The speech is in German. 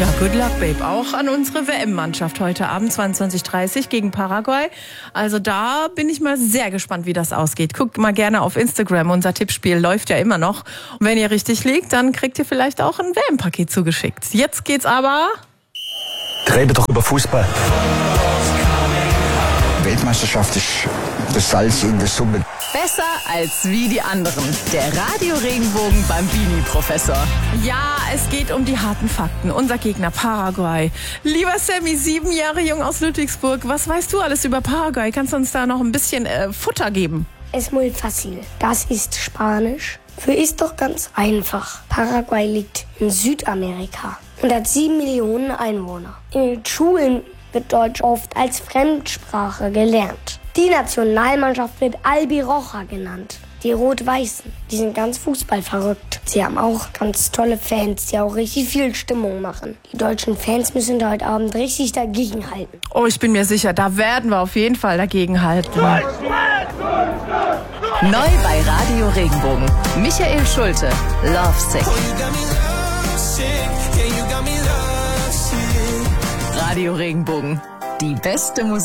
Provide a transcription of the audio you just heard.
Ja, good luck, Babe. Auch an unsere WM-Mannschaft heute Abend 22:30 gegen Paraguay. Also da bin ich mal sehr gespannt, wie das ausgeht. Guckt mal gerne auf Instagram. Unser Tippspiel läuft ja immer noch. Und wenn ihr richtig liegt, dann kriegt ihr vielleicht auch ein WM-Paket zugeschickt. Jetzt geht's aber... Rede doch über Fußball. Weltmeisterschaft ist das Salz in der Suppe. Besser als wie die anderen. Der Radio-Regenbogen Bambini-Professor. Ja, es geht um die harten Fakten. Unser Gegner Paraguay. Lieber Sammy, 7 Jahre jung aus Ludwigsburg. Was weißt du alles über Paraguay? Kannst du uns da noch ein bisschen Futter geben? Es muy fácil. Das ist Spanisch. Für ist doch ganz einfach. Paraguay liegt in Südamerika und hat 7 Millionen Einwohner. In den Schulen wird Deutsch oft als Fremdsprache gelernt. Die Nationalmannschaft wird Albiroja genannt. Die Rot-Weißen, die sind ganz fußballverrückt. Sie haben auch ganz tolle Fans, die auch richtig viel Stimmung machen. Die deutschen Fans müssen heute Abend richtig dagegenhalten. Oh, ich bin mir sicher, da werden wir auf jeden Fall dagegenhalten. Neu bei Radio Regenbogen. Michael Schulte, Lovesick. Radio Regenbogen. Die beste Musik.